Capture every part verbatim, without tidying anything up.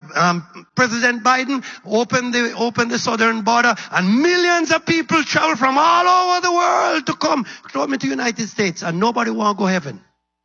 um, President Biden opened the, opened the southern border, and millions of people travel from all over the world to come, come into the United States, and nobody want to go to heaven.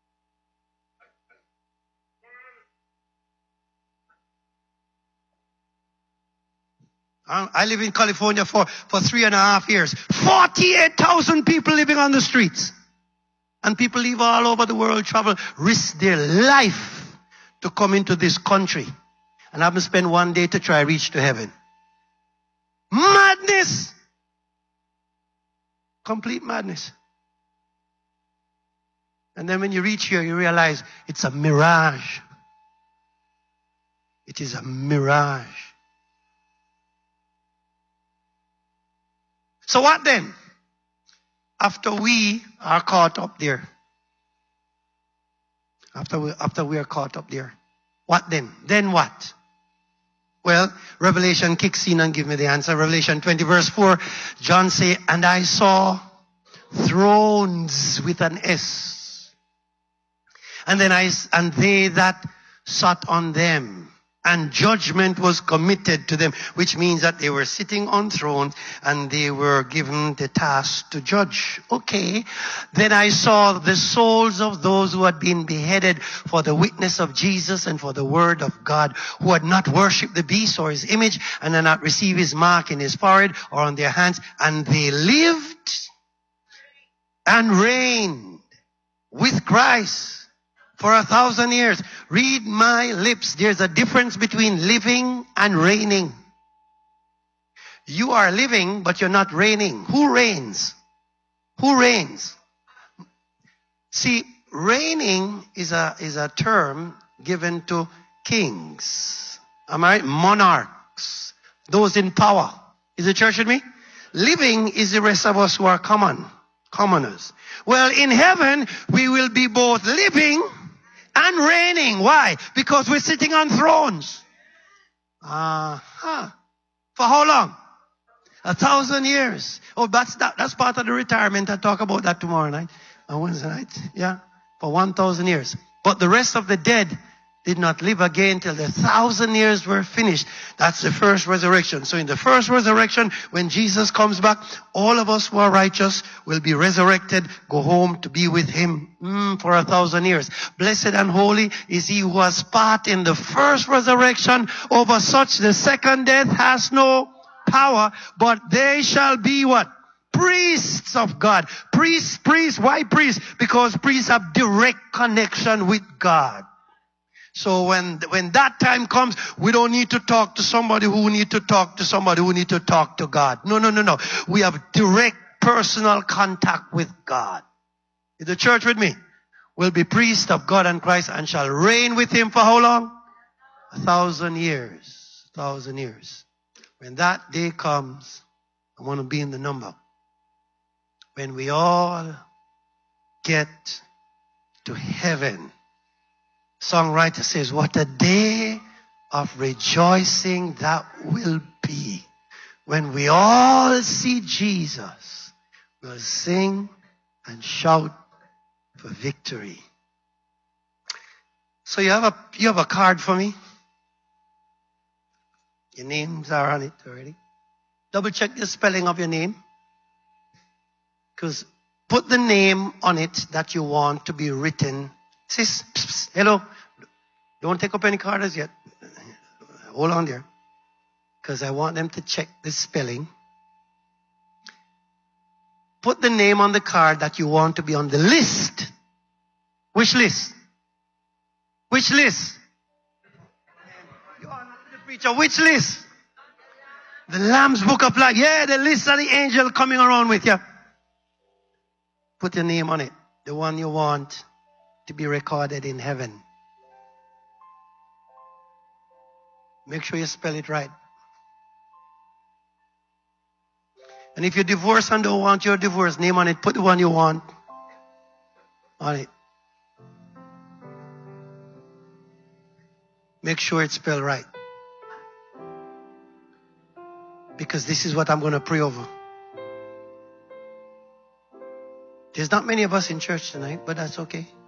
I live in California for, for three and a half years. forty-eight thousand people living on the streets. And people live all over the world, travel, risk their life to come into this country. And I haven't spent one day to try to reach to heaven. Madness! Complete madness. And then when you reach here, you realize it's a mirage. It is a mirage. So what then? After we are caught up there. After we, after we are caught up there. What then? Then what? Well, Revelation kicks in and give me the answer. Revelation twenty verse four. John say, and I saw thrones with an S. And then I, and they that sat on them. And judgment was committed to them, which means that they were sitting on thrones and they were given the task to judge. Okay. Then I saw the souls of those who had been beheaded for the witness of Jesus and for the word of God, who had not worshipped the beast or his image and had not received his mark in his forehead or on their hands. And they lived and reigned with Christ for a thousand years. Read my lips. There's a difference between living and reigning. You are living, but you're not reigning. Who reigns? Who reigns? See, reigning is a, is a term given to kings. Am I right? Monarchs. Those in power. Is the church with me? Living is the rest of us who are common. Commoners. Well, in heaven, we will be both living and reigning. Why? Because we're sitting on thrones. Uh-huh. For how long? A thousand years. Oh, that's that, that's part of the retirement. I'll talk about that tomorrow night. On Wednesday night. Yeah. For one thousand years. But the rest of the dead did not live again till the thousand years were finished. That's the first resurrection. So in the first resurrection, when Jesus comes back, all of us who are righteous will be resurrected, go home to be with him mm, for a thousand years. Blessed and holy is he who has part in the first resurrection. Over such the second death has no power, but they shall be what? Priests of God. Priests, priests. Why priests? Because priests have direct connection with God. So when, when that time comes, we don't need to talk to somebody who need to talk to somebody who need to talk to God. No, no, no, no. We have direct personal contact with God. Is the church with me? We'll be priests of God and Christ and shall reign with him for how long? A thousand years. A thousand years. When that day comes, I want to be in the number. When we all get to heaven. Songwriter says, what a day of rejoicing that will be. When we all see Jesus, we'll sing and shout for victory. So you have a, you have a card for me? Your names are on it already. Double check the spelling of your name. Because put the name on it that you want to be written. Sis, pss, pss, hello. Don't take up any cards yet. Hold on there. Because I want them to check the spelling. Put the name on the card that you want to be on the list. Which list? Which list? You are not the preacher. Which list? The Lamb's Book of Life. Yeah, the list of the angel coming around with you. Put your name on it. The one you want to be recorded in heaven. Make sure you spell it right. And if you're divorced and don't want your divorce name on it, put the one you want on it. Make sure it's spelled right. Because this is what I'm going to pray over. There's not many of us in church tonight, but that's okay.